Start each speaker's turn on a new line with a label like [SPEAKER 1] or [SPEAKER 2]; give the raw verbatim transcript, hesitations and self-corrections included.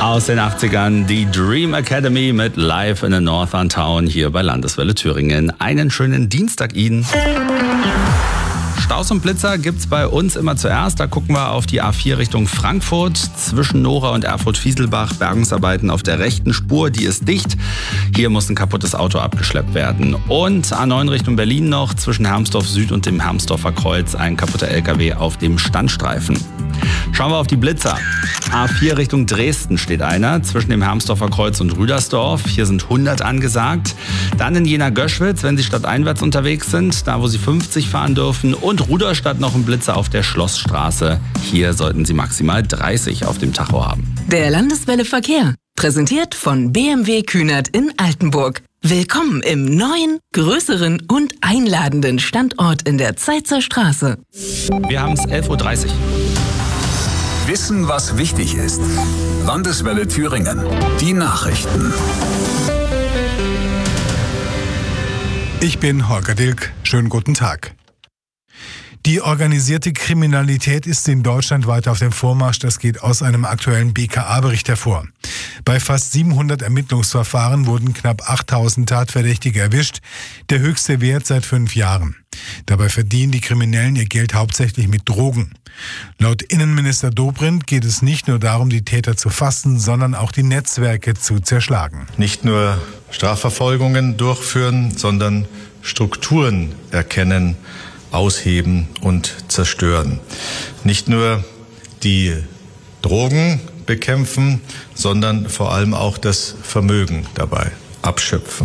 [SPEAKER 1] Aus den achtzigern die Dream Academy mit Live in the Northern Town hier bei Landeswelle Thüringen. Einen schönen Dienstag Ihnen. Staus und Blitzer gibt's bei uns immer zuerst. Da gucken wir auf die A vier Richtung Frankfurt. Zwischen Nora und Erfurt-Fieselbach Bergungsarbeiten auf der rechten Spur. Die ist dicht. Hier muss ein kaputtes Auto abgeschleppt werden. Und A neun Richtung Berlin noch. Zwischen Hermsdorf Süd und dem Hermsdorfer Kreuz ein kaputter L K W auf dem Standstreifen. Schauen wir auf die Blitzer. A vier Richtung Dresden steht einer. Zwischen dem Hermsdorfer Kreuz und Rüdersdorf. Hier sind hundert angesagt. Dann in Jena-Göschwitz, wenn Sie stadteinwärts unterwegs sind. Da, wo Sie fünfzig fahren dürfen. Und Rudolstadt noch ein Blitzer auf der Schlossstraße. Hier sollten Sie maximal dreißig auf dem Tacho haben.
[SPEAKER 2] Der Landeswelle Verkehr. Präsentiert von B M W Kühnert in Altenburg. Willkommen im neuen, größeren und einladenden Standort in der Zeitzer Straße.
[SPEAKER 1] Wir haben es elf Uhr dreißig.
[SPEAKER 3] Wissen, was wichtig ist. Landeswelle Thüringen. Die Nachrichten.
[SPEAKER 4] Ich bin Holger Dilk. Schönen guten Tag. Die organisierte Kriminalität ist in Deutschland weiter auf dem Vormarsch. Das geht aus einem aktuellen B K A-Bericht hervor. Bei fast siebenhundert Ermittlungsverfahren wurden knapp achttausend Tatverdächtige erwischt, der höchste Wert seit fünf Jahren. Dabei verdienen die Kriminellen ihr Geld hauptsächlich mit Drogen. Laut Innenminister Dobrindt geht es nicht nur darum, die Täter zu fassen, sondern auch die Netzwerke zu zerschlagen.
[SPEAKER 5] Nicht nur Strafverfolgungen durchführen, sondern Strukturen erkennen, ausheben und zerstören. Nicht nur die Drogen bekämpfen, sondern vor allem auch das Vermögen dabei abschöpfen.